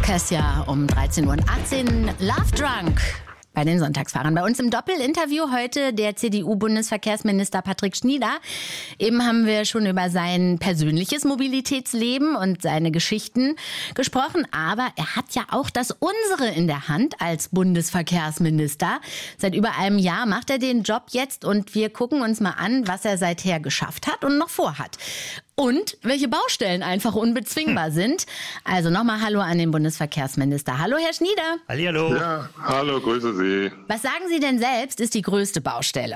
Kessia um 13:18 Uhr. Love Drunk bei den Sonntagsfahrern. Bei uns im Doppelinterview heute der CDU-Bundesverkehrsminister Patrick Schnieder. Eben haben wir schon über sein persönliches Mobilitätsleben und seine Geschichten gesprochen. Aber er hat ja auch das Unsere in der Hand als Bundesverkehrsminister. Seit über einem Jahr macht er den Job jetzt und wir gucken uns mal an, was er seither geschafft hat und noch vorhat. Und welche Baustellen einfach unbezwingbar sind. Also nochmal Hallo an den Bundesverkehrsminister. Hallo, Herr Schnieder. Hallihallo. Ja, hallo, grüße Sie. Was sagen Sie denn selbst, ist die größte Baustelle?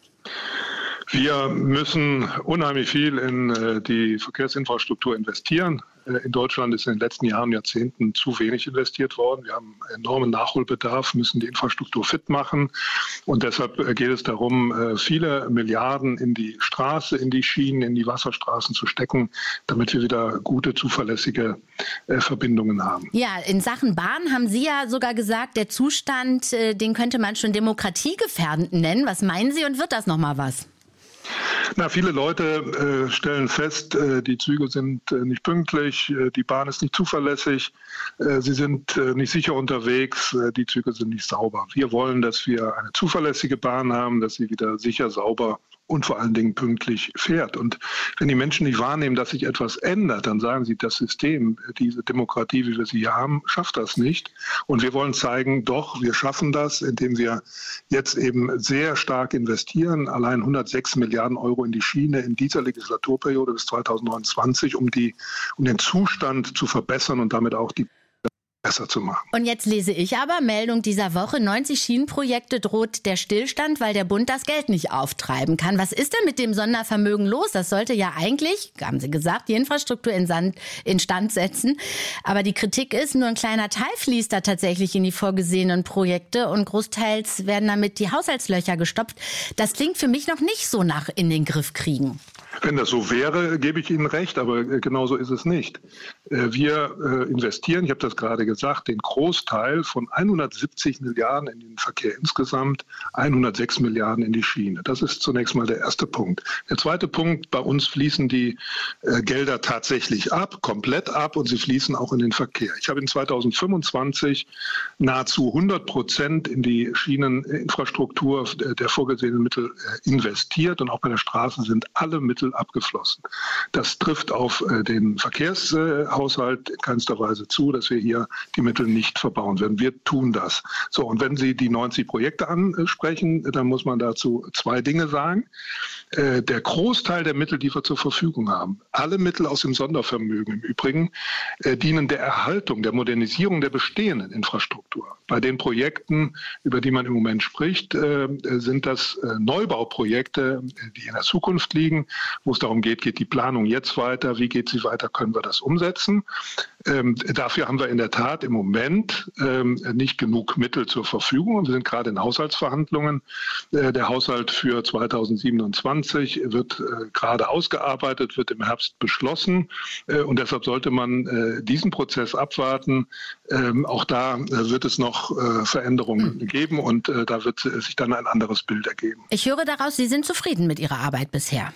Wir müssen unheimlich viel in die Verkehrsinfrastruktur investieren. In Deutschland ist in den letzten Jahren, Jahrzehnten zu wenig investiert worden. Wir haben enormen Nachholbedarf, müssen die Infrastruktur fit machen. Und deshalb geht es darum, viele Milliarden in die Straße, in die Schienen, in die Wasserstraßen zu stecken, damit wir wieder gute, zuverlässige Verbindungen haben. Ja, in Sachen Bahn haben Sie ja sogar gesagt, der Zustand, den könnte man schon demokratiegefährdend nennen. Was meinen Sie und wird das nochmal was? Na, viele Leute stellen fest, die Züge sind nicht pünktlich, die Bahn ist nicht zuverlässig, sie sind nicht sicher unterwegs, die Züge sind nicht sauber. Wir wollen, dass wir eine zuverlässige Bahn haben, dass sie wieder sicher, sauber und vor allen Dingen pünktlich fährt. Und wenn die Menschen nicht wahrnehmen, dass sich etwas ändert, dann sagen sie, das System, diese Demokratie, wie wir sie hier haben, schafft das nicht. Und wir wollen zeigen, doch, wir schaffen das, indem wir jetzt eben sehr stark investieren, allein 106 Milliarden Euro in die Schiene in dieser Legislaturperiode bis 2029, um den Zustand zu verbessern und damit auch die besser zu machen. Und jetzt lese ich aber, Meldung dieser Woche, 90 Schienenprojekte droht der Stillstand, weil der Bund das Geld nicht auftreiben kann. Was ist denn mit dem Sondervermögen los? Das sollte ja eigentlich, haben Sie gesagt, die Infrastruktur instand setzen. Aber die Kritik ist, nur ein kleiner Teil fließt da tatsächlich in die vorgesehenen Projekte und großteils werden damit die Haushaltslöcher gestopft. Das klingt für mich noch nicht so nach in den Griff kriegen. Wenn das so wäre, gebe ich Ihnen recht, aber genauso ist es nicht. Wir investieren, ich habe das gerade gesagt, den Großteil von 170 Milliarden in den Verkehr insgesamt, 106 Milliarden in die Schiene. Das ist zunächst mal der erste Punkt. Der zweite Punkt, bei uns fließen die Gelder tatsächlich ab, komplett ab und sie fließen auch in den Verkehr. Ich habe in 2025 nahezu 100% in die Schieneninfrastruktur der vorgesehenen Mittel investiert und auch bei der Straße sind alle Mittel abgeflossen. Das trifft auf den Verkehrshaushalt in keinster Weise zu, dass wir hier die Mittel nicht verbauen werden. Wir tun das. So, und wenn Sie die 90 Projekte ansprechen, dann muss man dazu zwei Dinge sagen. Der Großteil der Mittel, die wir zur Verfügung haben, alle Mittel aus dem Sondervermögen im Übrigen, dienen der Erhaltung, der Modernisierung der bestehenden Infrastruktur. Bei den Projekten, über die man im Moment spricht, sind das Neubauprojekte, die in der Zukunft liegen, wo es darum geht die Planung jetzt weiter, wie geht sie weiter, können wir das umsetzen. Dafür haben wir in der Tat im Moment nicht genug Mittel zur Verfügung. Wir sind gerade in Haushaltsverhandlungen. Der Haushalt für 2027 wird gerade ausgearbeitet, wird im Herbst beschlossen. Und deshalb sollte man diesen Prozess abwarten. Auch da wird es noch Veränderungen geben und da wird sich dann ein anderes Bild ergeben. Ich höre daraus, Sie sind zufrieden mit Ihrer Arbeit bisher.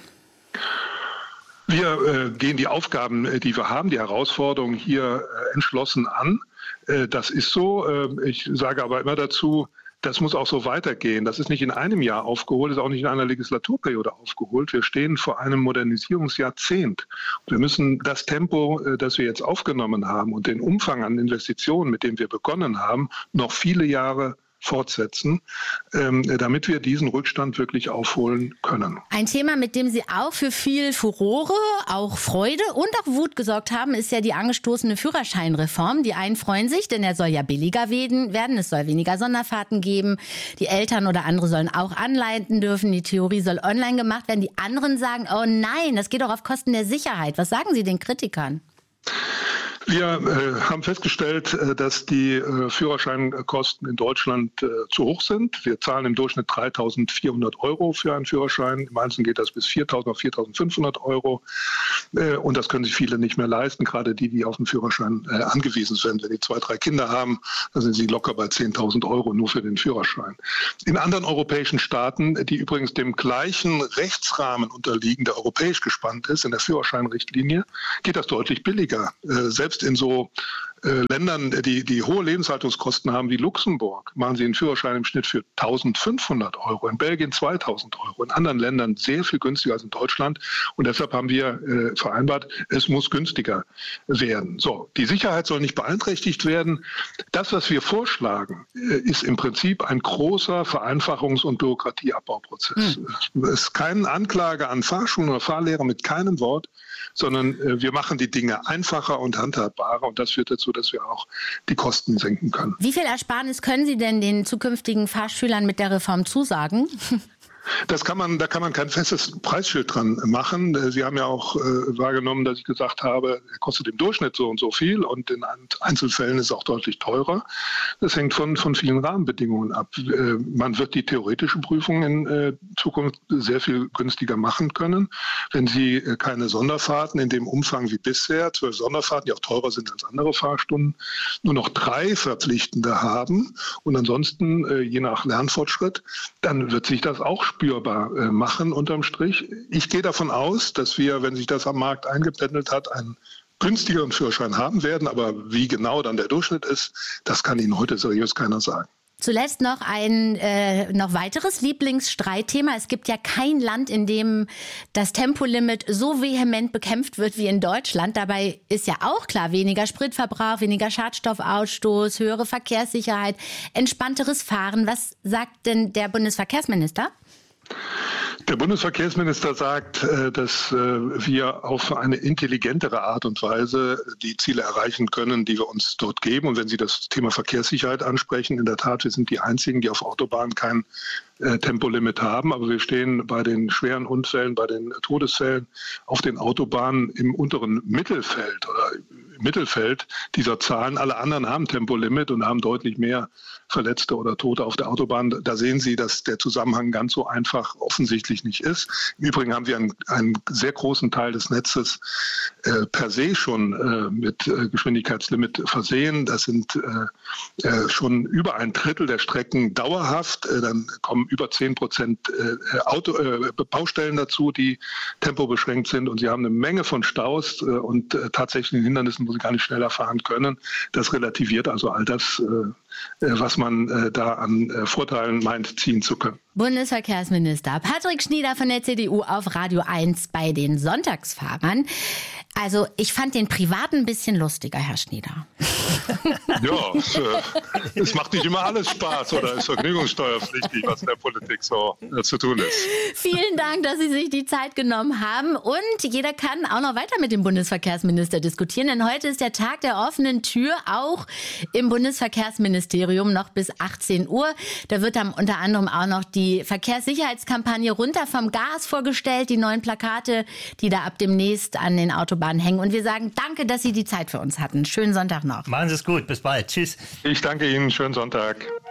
Wir gehen die Aufgaben, die wir haben, die Herausforderungen hier entschlossen an. Das ist so. Ich sage aber immer dazu, das muss auch so weitergehen. Das ist nicht in einem Jahr aufgeholt, ist auch nicht in einer Legislaturperiode aufgeholt. Wir stehen vor einem Modernisierungsjahrzehnt. Wir müssen das Tempo, das wir jetzt aufgenommen haben und den Umfang an Investitionen, mit dem wir begonnen haben, noch viele Jahre fortsetzen, damit wir diesen Rückstand wirklich aufholen können. Ein Thema, mit dem Sie auch für viel Furore, auch Freude und auch Wut gesorgt haben, ist ja die angestoßene Führerscheinreform. Die einen freuen sich, denn er soll ja billiger werden. Es soll weniger Sonderfahrten geben. Die Eltern oder andere sollen auch anleiten dürfen. Die Theorie soll online gemacht werden. Die anderen sagen, oh nein, das geht doch auf Kosten der Sicherheit. Was sagen Sie den Kritikern? Wir haben festgestellt, dass die Führerscheinkosten in Deutschland zu hoch sind. Wir zahlen im Durchschnitt 3.400 € für einen Führerschein. Im Einzelnen geht das bis 4.000 auf 4.500 €. Und das können sich viele nicht mehr leisten, gerade die auf den Führerschein angewiesen sind. Wenn die 2, 3 Kinder haben, dann sind sie locker bei 10.000 € nur für den Führerschein. In anderen europäischen Staaten, die übrigens dem gleichen Rechtsrahmen unterliegen, der europäisch gespannt ist, in der Führerscheinrichtlinie, geht das deutlich billiger. Selbst in so Ländern, die hohe Lebenshaltungskosten haben wie Luxemburg, machen sie einen Führerschein im Schnitt für 1.500 €, in Belgien 2.000 €, in anderen Ländern sehr viel günstiger als in Deutschland. Und deshalb haben wir vereinbart, es muss günstiger werden. So, die Sicherheit soll nicht beeinträchtigt werden. Das, was wir vorschlagen, ist im Prinzip ein großer Vereinfachungs- und Bürokratieabbauprozess. Es ist keine Anklage an Fahrschulen oder Fahrlehrer mit keinem Wort, sondern wir machen die Dinge einfacher und handhabbarer und das führt dazu, dass wir auch die Kosten senken können. Wie viel Ersparnis können Sie denn den zukünftigen Fahrschülern mit der Reform zusagen? Da kann man kein festes Preisschild dran machen. Sie haben ja auch wahrgenommen, dass ich gesagt habe, er kostet im Durchschnitt so und so viel und in Einzelfällen ist es auch deutlich teurer. Das hängt von vielen Rahmenbedingungen ab. Man wird die theoretische Prüfung in Zukunft sehr viel günstiger machen können, wenn Sie keine Sonderfahrten in dem Umfang wie bisher, 12 Sonderfahrten, die auch teurer sind als andere Fahrstunden, nur noch 3 verpflichtende haben und ansonsten je nach Lernfortschritt, dann wird sich das auch spürbar machen unterm Strich. Ich gehe davon aus, dass wir, wenn sich das am Markt eingependelt hat, einen günstigeren Führerschein haben werden. Aber wie genau dann der Durchschnitt ist, das kann Ihnen heute seriös keiner sagen. Zuletzt noch ein noch weiteres Lieblingsstreitthema. Es gibt ja kein Land, in dem das Tempolimit so vehement bekämpft wird wie in Deutschland. Dabei ist ja auch klar, weniger Spritverbrauch, weniger Schadstoffausstoß, höhere Verkehrssicherheit, entspannteres Fahren. Was sagt denn der Bundesverkehrsminister? Der Bundesverkehrsminister sagt, dass wir auf eine intelligentere Art und Weise die Ziele erreichen können, die wir uns dort geben. Und wenn Sie das Thema Verkehrssicherheit ansprechen, in der Tat, wir sind die Einzigen, die auf Autobahnen kein Tempolimit haben. Aber wir stehen bei den schweren Unfällen, bei den Todesfällen auf den Autobahnen im unteren Mittelfeld oder im Mittelfeld dieser Zahlen. Alle anderen haben Tempolimit und haben deutlich mehr Verletzte oder Tote auf der Autobahn. Da sehen Sie, dass der Zusammenhang ganz so einfach offensichtlich nicht ist. Im Übrigen haben wir einen sehr großen Teil des Netzes per se schon mit Geschwindigkeitslimit versehen. Das sind schon über 1/3 der Strecken dauerhaft. Dann kommen über 10% Baustellen dazu, die tempobeschränkt sind. Und Sie haben eine Menge von Staus und tatsächlichen Hindernissen, wo Sie gar nicht schneller fahren können. Das relativiert also all das, was man da an Vorteilen meint, ziehen zu können. Bundesverkehrsminister Patrick Schnieder von der CDU auf Radio 1 bei den Sonntagsfahrern. Also ich fand den privaten ein bisschen lustiger, Herr Schnieder. Ja, es macht nicht immer alles Spaß oder ist vergnügungssteuerpflichtig, was in der Politik so zu tun ist. Vielen Dank, dass Sie sich die Zeit genommen haben. Und jeder kann auch noch weiter mit dem Bundesverkehrsminister diskutieren, denn heute ist der Tag der offenen Tür, auch im Bundesverkehrsministerium noch bis 18 Uhr. Da wird dann unter anderem auch noch die Verkehrssicherheitskampagne Runter vom Gas vorgestellt, die neuen Plakate, die da ab demnächst an den Autobahnen hängen. Und wir sagen danke, dass Sie die Zeit für uns hatten. Schönen Sonntag noch. Machen Sie es gut. Bis bald. Tschüss. Ich danke Ihnen. Schönen Sonntag.